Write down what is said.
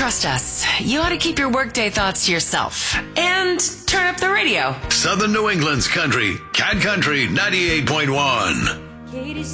trust us. You ought to keep your workday thoughts to yourself. And turn up the radio. Southern New England's country, Cat Country 98.1.